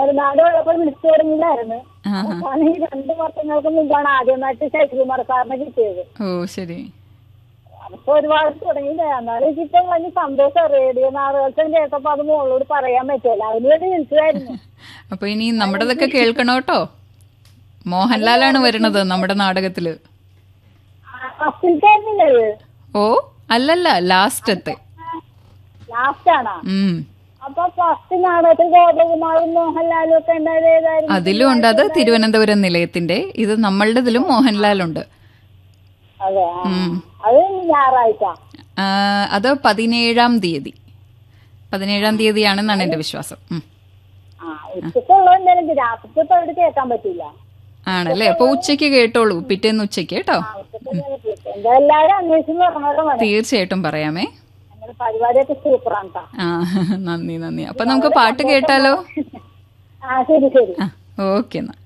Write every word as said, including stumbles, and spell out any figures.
മറുനാട് ഉള്ളപ്പോൾ വിളിച്ചു തുടങ്ങിയതായിരുന്നു. ഈ രണ്ട് വർഷങ്ങൾക്ക് മുമ്പാണ് ആദ്യമായിട്ട് ശശികുമാർ സാറിനെ കിട്ടിയത്. ഓ ശരി. അപ്പൊ ഒരുപാട് തുടങ്ങിയില്ല. എന്നാലും ഇപ്പൊ വലിയ സന്തോഷം. റേഡിയോ നാടകത്തിൽ കേട്ടപ്പോ അത് മോളോട് പറയാൻ പറ്റില്ല, അതിനുവേണ്ടി വിളിച്ചതായിരുന്നു. അപ്പൊ ഇനി നമ്മുടെതൊക്കെ കേൾക്കണോ കേട്ടോ. മോഹൻലാലാണ് വരുന്നത് നമ്മുടെ നാടകത്തില്. ഫസ്റ്റിൽക്കായിരുന്നില്ലേ? ഓ അല്ലല്ല, ലാസ്റ്റത്തെ. ലാസ്റ്റ് ആണോ? ഉം അപ്പൊ ഫസ്റ്റ് നാടകത്തിൽ ഗോപകുമാറും മോഹൻലാലും ഒക്കെ ഉണ്ടായത് ഏതായിരുന്നു? അതിലും ഉണ്ട്. അത് തിരുവനന്തപുരം നിലയത്തിന്റെ. ഇത് നമ്മളുടെതിലും മോഹൻലാലുണ്ട്. അതെ. അത് ഞായറാഴ്ച. അത് പതിനേഴാം തീയതി പതിനേഴാം തീയതിയാണെന്നാണ് എന്റെ വിശ്വാസം. കേൾക്കാൻ പറ്റില്ല. ആണല്ലേ? അപ്പൊ ഉച്ചയ്ക്ക് കേട്ടോളൂ, പിറ്റേന്ന് ഉച്ചയ്ക്ക് കേട്ടോ. തീർച്ചയായിട്ടും പറയാമേ. പരിപാടിയൊക്കെ സൂപ്പറാണ്. ആ നന്ദി നന്ദി. അപ്പൊ നമുക്ക് പാട്ട് കേട്ടാലോ? ആ ശരി ശരി. ഓക്കെ എന്നാ.